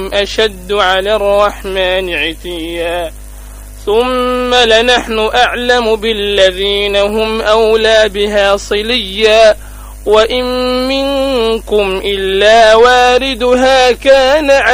أشد على الرحمن عتيا ثم لنحن أعلم بالذين هم أولى بها صليا وإن منكم إلا واردها كان